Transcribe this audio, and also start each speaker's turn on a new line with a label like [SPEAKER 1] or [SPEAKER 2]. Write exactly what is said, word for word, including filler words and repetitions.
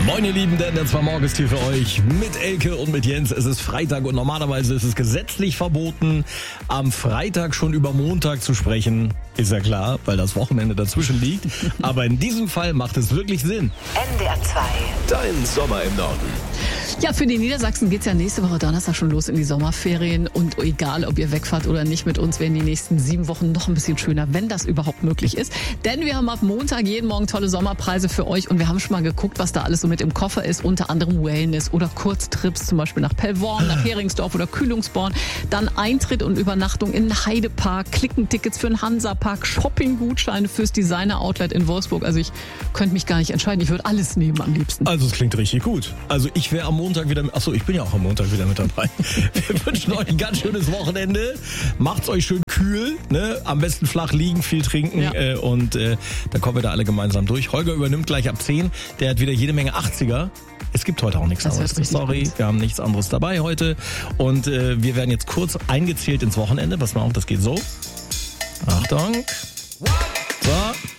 [SPEAKER 1] Moin ihr Lieben, der Netz war morgens hier für euch mit Elke und mit Jens. Es ist Freitag und normalerweise ist es gesetzlich verboten, am Freitag schon über Montag zu sprechen. Ist ja klar, weil das Wochenende dazwischen liegt. Aber in diesem Fall macht es wirklich Sinn.
[SPEAKER 2] N D R zwei.
[SPEAKER 3] Dein Sommer im Norden.
[SPEAKER 4] Ja, für die Niedersachsen geht's ja nächste Woche Donnerstag schon los in die Sommerferien. Und egal, ob ihr wegfahrt oder nicht, mit uns werden die nächsten sieben Wochen noch ein bisschen schöner, wenn das überhaupt möglich ist. Denn wir haben ab Montag jeden Morgen tolle Sommerpreise für euch. Und wir haben schon mal geguckt, was da alles so mit im Koffer ist. Unter anderem Wellness oder Kurztrips, zum Beispiel nach Pellworm, nach Heringsdorf oder Kühlungsborn. Dann Eintritt und Übernachtung in Heidepark, Klickentickets für den Hansapark, Shoppinggutscheine fürs Designer-Outlet in Wolfsburg. Also ich könnte mich gar nicht entscheiden. Ich würde alles nehmen am liebsten.
[SPEAKER 1] Also es klingt richtig gut. Also ich wäre am Montag wieder mit, achso, ich bin ja auch am Montag wieder mit dabei. Wir wünschen euch ein ganz schönes Wochenende. Macht's euch schön kühl, ne? Am besten flach liegen, viel trinken,
[SPEAKER 4] Ja.
[SPEAKER 1] äh, und äh, dann kommen wir da alle gemeinsam durch. Holger übernimmt gleich ab zehn. Der hat wieder jede Menge achtziger. Es gibt heute auch nichts
[SPEAKER 4] Das
[SPEAKER 1] anderes.
[SPEAKER 4] wird richtig
[SPEAKER 1] Sorry,
[SPEAKER 4] gut.
[SPEAKER 1] wir haben nichts anderes dabei heute. Und äh, wir werden jetzt kurz eingezählt ins Wochenende. Pass mal auf, das geht so. Achtung. So.